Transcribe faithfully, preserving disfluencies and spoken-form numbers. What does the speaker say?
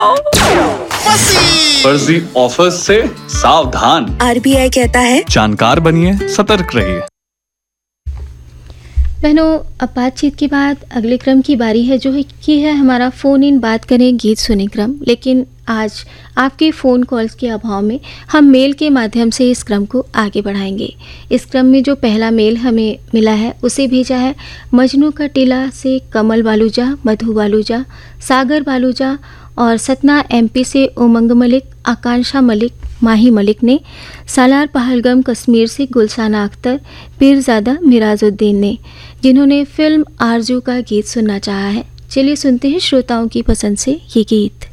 फर्जी ऑफर्स से सावधान। आरबीआई कहता है जानकार बनिए, सतर्क रहिए। बहनों, अब बातचीत के बाद अगले क्रम की बारी है, जो है कि है हमारा फ़ोन इन बात करें गीत सुने क्रम। लेकिन आज आपके फ़ोन कॉल्स के अभाव में हम मेल के माध्यम से इस क्रम को आगे बढ़ाएंगे। इस क्रम में जो पहला मेल हमें मिला है उसे भेजा है मजनू का टीला से कमल बालूजा, मधु बालूजा, सागर बालूजा और सतना एमपी से उमंग मलिक, आकांक्षा मलिक, माही मलिक ने। सालार पहलगाम कश्मीर से गुलशाना अख्तर, पीरजादा मिराजुद्दीन ने, जिन्होंने फिल्म आरजू का गीत सुनना चाहा है। चलिए सुनते हैं श्रोताओं की पसंद से ये गीत।